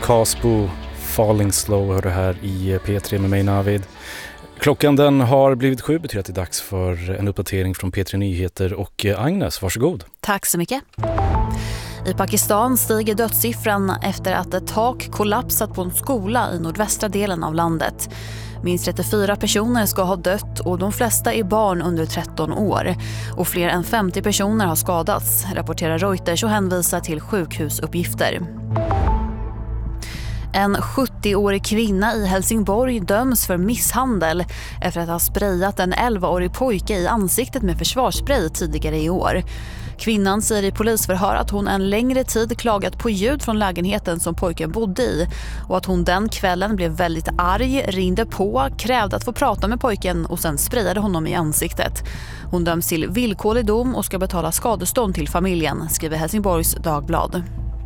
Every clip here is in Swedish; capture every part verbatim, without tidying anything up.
Caspo, Falling Slow hör du här i P tre med mig Navid. Klockan den har blivit sju, betyder att det är dags för en uppdatering från P tre Nyheter och Agnes, varsågod. Tack så mycket. I Pakistan stiger dödssiffran efter att ett tak kollapsat på en skola i nordvästra delen av landet. Minst trettiofyra personer ska ha dött och de flesta är barn under tretton år. Och fler än femtio personer har skadats, rapporterar Reuters och hänvisar till sjukhusuppgifter. En sjuttioårig kvinna i Helsingborg döms för misshandel efter att ha sprayat en elvaårig pojke i ansiktet med försvarsspray tidigare i år. Kvinnan säger i polisförhör att hon en längre tid klagat på ljud från lägenheten som pojken bodde i och att hon den kvällen blev väldigt arg, ringde på, krävde att få prata med pojken och sen sprayade honom i ansiktet. Hon döms till villkorlig dom och ska betala skadestånd till familjen, skriver Helsingborgs Dagblad.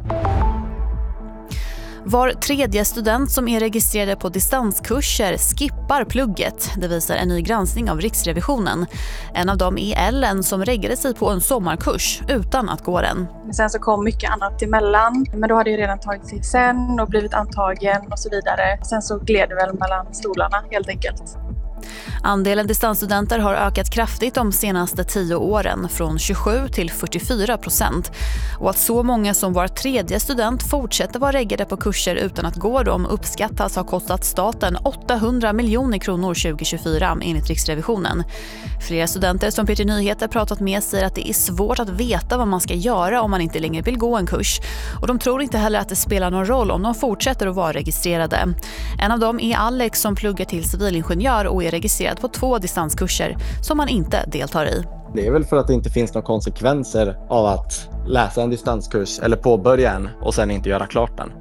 Var tredje student som är registrerade på distanskurser skippar plugget. Det visar en ny granskning av Riksrevisionen. En av dem är Ellen som reggade sig på en sommarkurs utan att gå den. Sen så kom mycket annat emellan. Men då hade jag redan tagit sig sen och blivit antagen och så vidare. Sen så gled det väl mellan stolarna helt enkelt. Andelen distansstudenter har ökat kraftigt de senaste tio åren, från tjugosju till fyrtiofyra procent. Och att så många som var tredje student fortsätter vara reggade på kurser utan att gå dem uppskattas ha kostat staten åttahundra miljoner kronor tjugohundratjugofyra enligt Riksrevisionen. Flera studenter som P tre Nyheter pratat med säger att det är svårt att veta vad man ska göra om man inte längre vill gå en kurs. Och de tror inte heller att det spelar någon roll om de fortsätter att vara registrerade. En av dem är Alex som pluggar till civilingenjör och är registrerad på två distanskurser som han inte deltar i. Det är väl för att det inte finns några konsekvenser av att läsa en distanskurs eller påbörja en och sen inte göra klart den.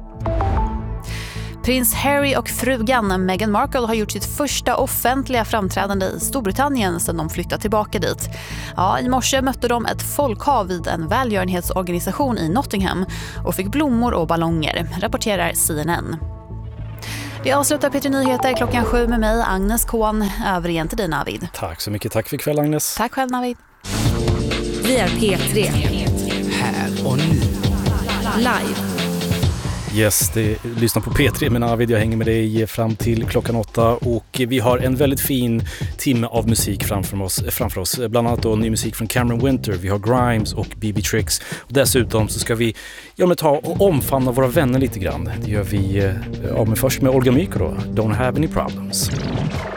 Prins Harry och frugan Meghan Markle har gjort sitt första offentliga framträdande i Storbritannien sedan de flyttade tillbaka dit. Ja, i morse mötte de ett folkhav vid en välgörenhetsorganisation i Nottingham och fick blommor och ballonger, rapporterar C N N. Det avslutar P tre Nyheter klockan sju med mig, Agnes Kohn. Över igen till dig, Navid. Tack så mycket, tack för ikväll, Agnes. Tack själv, Navid. Vi är P tre. Här och nu. Live. Yes, det, lyssna på P tre med Navid. Jag hänger med dig fram till klockan åtta och vi har en väldigt fin timme av musik framför oss, framför oss. Bland annat då ny musik från Cameron Winter, vi har Grimes och B B Tricks. Och dessutom så ska vi ja, men ta och omfamna våra vänner lite grann. Det gör vi ja, men först med Olga Myko då, Don't Have Any Problems.